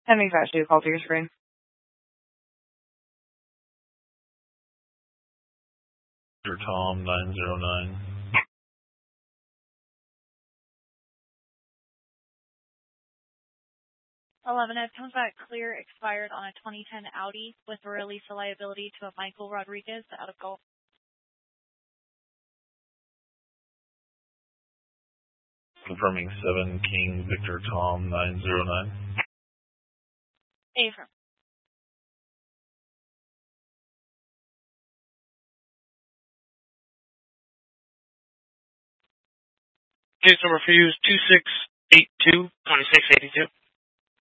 Pending fax to call to your screen. Tom 909. 11, it comes back clear, expired on a 2010 Audi with a release of liability to a Michael Rodriguez out of Gulf. Confirming 7 King Victor Tom 909. Affirm. Case number for you is 2682-2682.